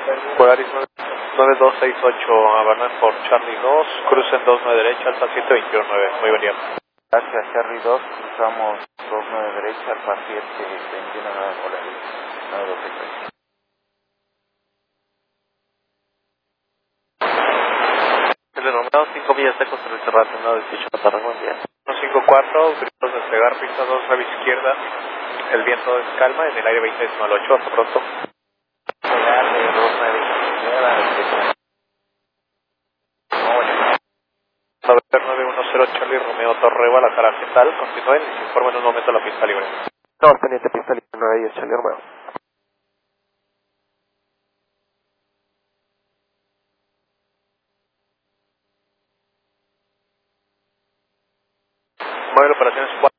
Polaris 9268, Havana por Charlie 2, crucen 29 derecha, alfa 721-9, muy buen día. Gracias, Charlie 2, cruzamos 29 derecha, alfa 721-9, Polaris 9268. El denominado 5 millas de servicio relacionado de Ticho Patarra, buen día. 154, gritos despegar, pista 2, revés izquierda, el viento es calma, en el aire 20.8, hasta pronto. Despegar de 29 izquierda, 910 Charlie Romeo Torre, Guadalajara, ¿qué tal? Continúen y se informen en un momento la pista libre. No, teniente, pista libre 910 Charlie Romeo. Mueve operaciones 4.